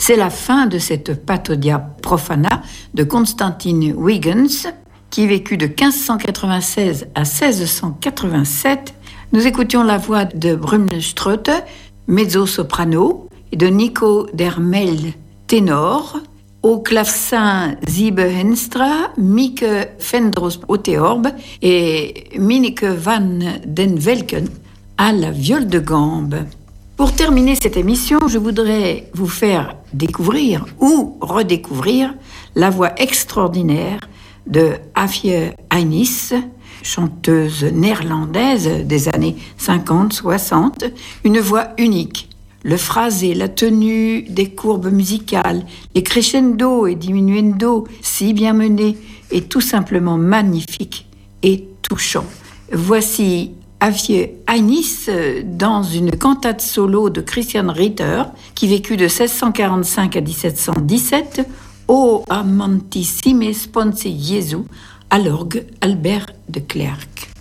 C'est la fin de cette Patodia profana de Constantine Huygens, qui vécut de 1596 à 1687. Nous écoutions la voix de Brummelströte, mezzo-soprano, et de Nico Dermel, ténor. Au clavecin Siebe Henstra, Mieke Vendros au théorbe et Mineke van den Velken à la viole de gambe. Pour terminer cette émission, je voudrais vous faire découvrir ou redécouvrir la voix extraordinaire de Afje Heinis, chanteuse néerlandaise des années 50-60, une voix unique. Le phrasé, la tenue des courbes musicales, les crescendo et diminuendo si bien menés est tout simplement magnifique et touchant. Voici Afje Heinis dans une cantate solo de Christian Ritter qui vécut de 1645 à 1717 O amantissime sponse Jesu à l'orgue Albert de Klerk.